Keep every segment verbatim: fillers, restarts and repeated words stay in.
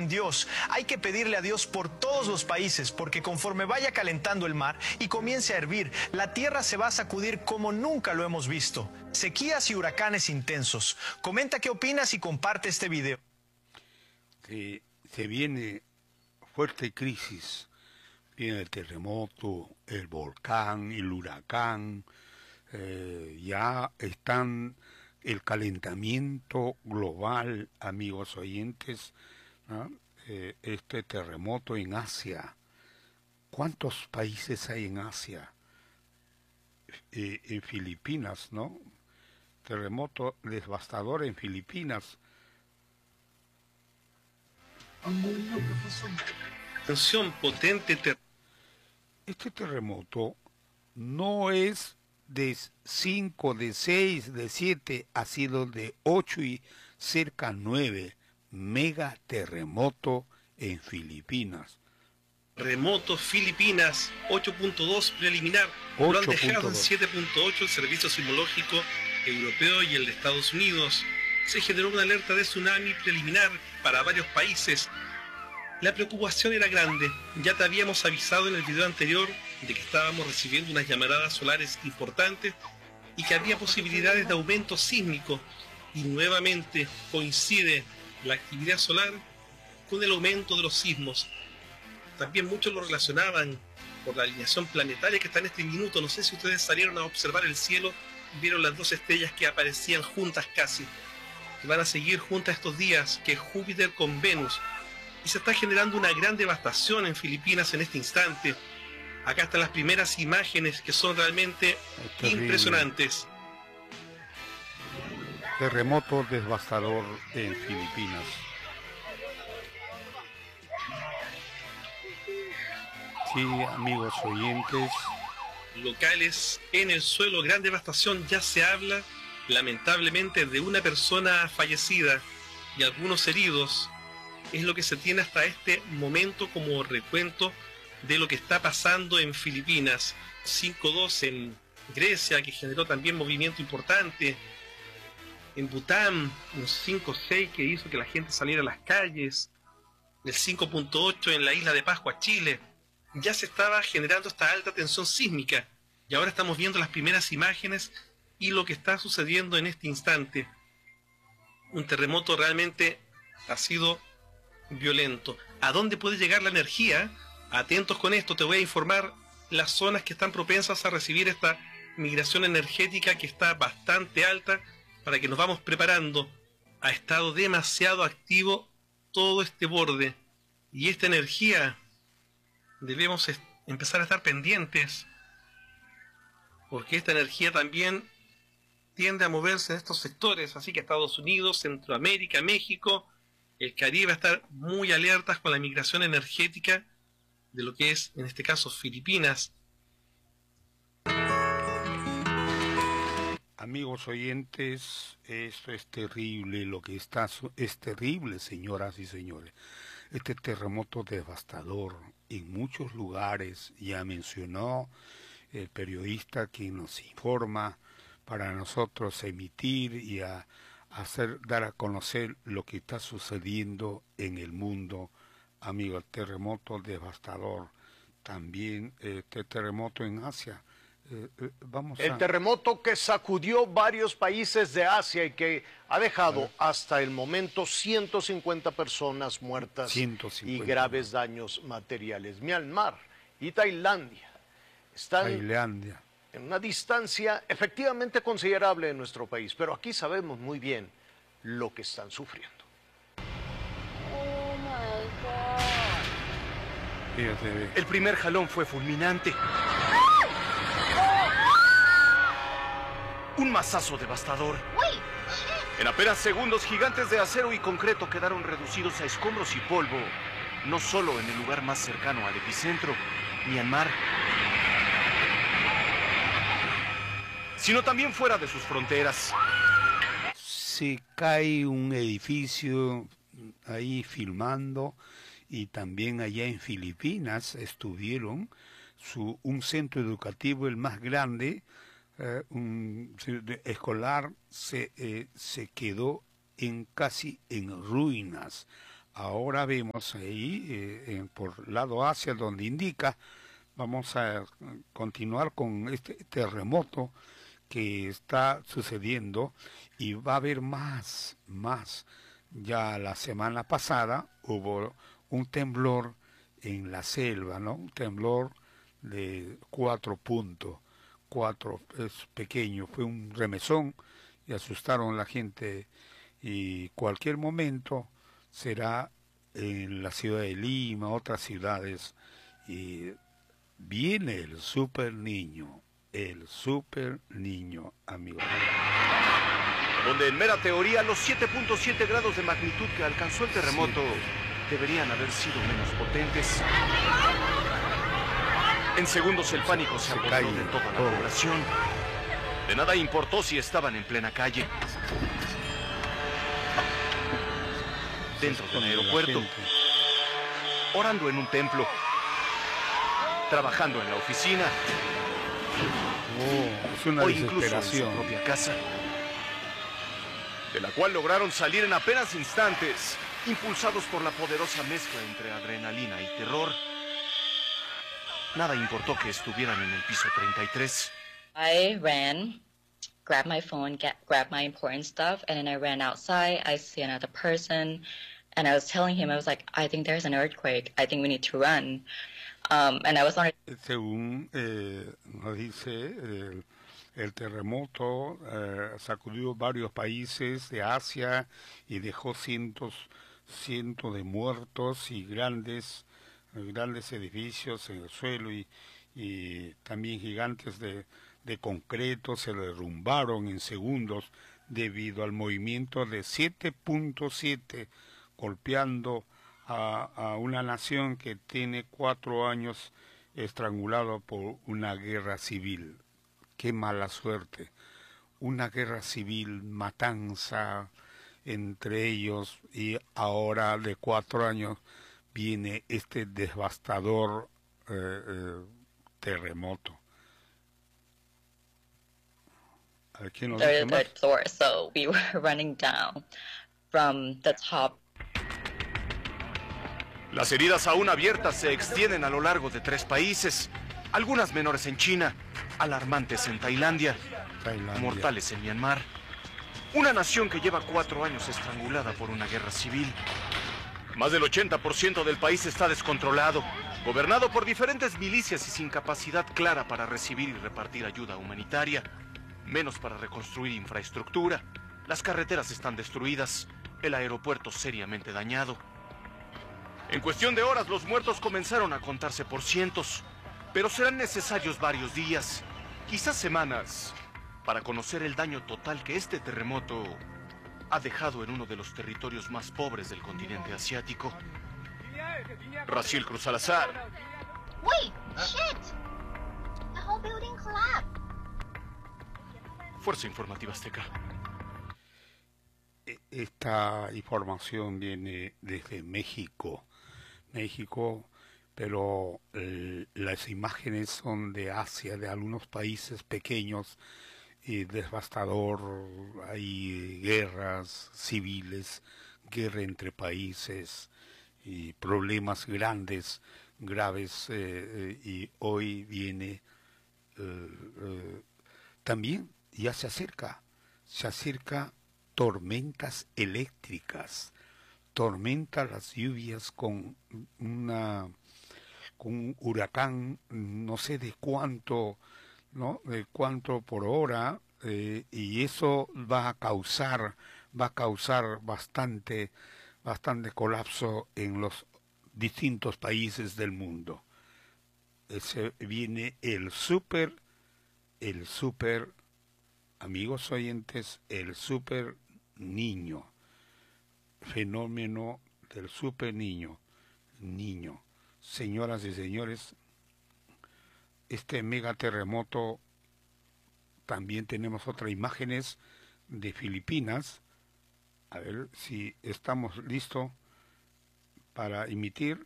en Dios. Hay que pedirle a Dios por todos los países, porque conforme vaya calentando el mar y comience a hervir, la tierra se va a sacudir como nunca lo hemos visto. Sequías y huracanes intensos. Comenta qué opinas y comparte este video. Se, se viene fuerte crisis. Viene el terremoto, el volcán, el huracán. Eh, ya están el calentamiento global, amigos oyentes, ¿no? Eh, este terremoto en Asia. ¿Cuántos países hay en Asia? Eh, en Filipinas, ¿no? Terremoto devastador en Filipinas. Atención, potente ter Este terremoto no es de cinco, de seis, de siete, ha sido de ocho y cerca nueve. Mega terremoto en Filipinas. Remoto Filipinas, ocho punto dos preliminar. Lo han dejado en siete punto ocho el Servicio Sismológico Europeo y el de Estados Unidos. Se generó una alerta de tsunami preliminar para varios países. La preocupación era grande. Ya te habíamos avisado en el video anterior de que estábamos recibiendo unas llamaradas solares importantes y que había posibilidades de aumento sísmico. Y nuevamente coincide la actividad solar con el aumento de los sismos. También muchos lo relacionaban por la alineación planetaria que está en este minuto. No sé si ustedes salieron a observar el cielo y vieron las dos estrellas que aparecían juntas casi. Que van a seguir juntas estos días, que es Júpiter con Venus. Y se está generando una gran devastación en Filipinas en este instante. Acá están las primeras imágenes que son realmente impresionantes. Terremoto devastador en Filipinas. Sí, amigos oyentes. Locales en el suelo, gran devastación. Ya se habla, lamentablemente, de una persona fallecida y algunos heridos. Es lo que se tiene hasta este momento como recuento de lo que está pasando en Filipinas. cinco dos en Grecia, que generó también movimiento importante. En Bután, un cinco seis que hizo que la gente saliera a las calles. El cinco punto ocho en la isla de Pascua, Chile. Ya se estaba generando esta alta tensión sísmica. Y ahora estamos viendo las primeras imágenes y lo que está sucediendo en este instante. Un terremoto realmente ha sido violento. ¿A dónde puede llegar la energía? Atentos con esto, te voy a informar las zonas que están propensas a recibir esta migración energética que está bastante alta para que nos vamos preparando. Ha estado demasiado activo todo este borde y esta energía debemos empezar a estar pendientes porque esta energía también tiende a moverse en estos sectores, así que Estados Unidos, Centroamérica, México, el Caribe va a estar muy alertas con la migración energética de lo que es, en este caso, Filipinas. Amigos oyentes, esto es terrible, lo que está es terrible, señoras y señores. Este terremoto devastador en muchos lugares, ya mencionó el periodista quien nos informa para nosotros emitir y a hacer dar a conocer lo que está sucediendo en el mundo. Amigo, el terremoto devastador, también este terremoto en Asia. Eh, eh, vamos el a... terremoto que sacudió varios países de Asia y que ha dejado hasta el momento ciento cincuenta personas muertas ciento cincuenta. Y graves daños materiales. Myanmar y Tailandia están Tailandia. en una distancia efectivamente considerable de nuestro país, pero aquí sabemos muy bien lo que están sufriendo. Oh my God. Fíjate. El primer jalón fue fulminante. Un mazazo devastador. En apenas segundos, gigantes de acero y concreto quedaron reducidos a escombros y polvo, no solo en el lugar más cercano al epicentro, Myanmar, sino también fuera de sus fronteras. Se cae un edificio ahí filmando, y también allá en Filipinas estuvieron su, un centro educativo, el más grande, eh, un escolar, se, eh, se quedó en casi en ruinas. Ahora vemos ahí, eh, en, por lado Asia, donde indica, vamos a continuar con este terremoto que está sucediendo y va a haber más, más. Ya la semana pasada hubo un temblor en la selva, ¿no? Un temblor de cuatro puntos, cuatro, es pequeño, fue un remesón y asustaron a la gente, y cualquier momento será en la ciudad de Lima, otras ciudades, y viene el super niño, el super niño, amigos. Donde en mera teoría los siete punto siete grados de magnitud que alcanzó el terremoto deberían haber sido menos potentes. En segundos el pánico se apoderó de toda la población. De nada importó si estaban en plena calle, dentro del aeropuerto, orando en un templo, trabajando en la oficina, oh, es una o incluso en su propia casa, de la cual lograron salir en apenas instantes, impulsados por la poderosa mezcla entre adrenalina y terror. Nada importó que estuvieran en el piso treinta y tres. I ran, grabbed my phone, get, grabbed my important stuff, and then I ran outside. I see another person, and I was telling him, I was like, I think there's an earthquake. I think we need to run. Um, and I was on. Según eh, nos dice, el, el terremoto eh, sacudió varios países de Asia y dejó cientos, cientos de muertos y grandes, grandes edificios en el suelo, y, y también gigantes de, de concreto se derrumbaron en segundos debido al movimiento de siete punto siete, golpeando a, a una nación que tiene cuatro años estrangulado por una guerra civil. Qué mala suerte. Una guerra civil, matanza entre ellos, y ahora de cuatro años viene este devastador eh, eh, terremoto. ¿A quién nos dice más? Third floor, so we were running down from the top. Las heridas aún abiertas se extienden a lo largo de tres países, algunas menores en China, alarmantes en Tailandia, Tailandia. mortales en Myanmar. Una nación que lleva cuatro años estrangulada por una guerra civil. Más del ochenta por ciento del país está descontrolado, gobernado por diferentes milicias y sin capacidad clara para recibir y repartir ayuda humanitaria, menos para reconstruir infraestructura. Las carreteras están destruidas, el aeropuerto seriamente dañado. En cuestión de horas, los muertos comenzaron a contarse por cientos, pero serán necesarios varios días, quizás semanas, para conocer el daño total que este terremoto ha dejado en uno de los territorios más pobres del continente asiático. Raciel Cruz Salazar. Wait, shit! The whole building collapsed. Fuerza Informativa Azteca. Esta información viene desde México. México, pero eh, las imágenes son de Asia, de algunos países pequeños, y devastador. Hay guerras civiles, guerra entre países y problemas grandes, graves, eh, eh, y hoy viene eh, eh, también, ya se acerca, se acerca tormentas eléctricas, tormentas, las lluvias con una con un huracán, no sé de cuánto, ¿no? De cuánto por hora, eh, y eso va a causar, va a causar bastante, bastante colapso en los distintos países del mundo. Ese viene el super, el super, amigos oyentes, el super niño, fenómeno del super niño, niño. Señoras y señores, este mega terremoto, también tenemos otras imágenes de Filipinas. A ver si estamos listos para emitir.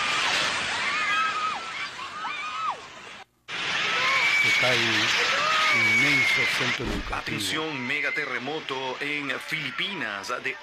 Se cae inmenso centro educativo. Atención, megaterremoto en Filipinas de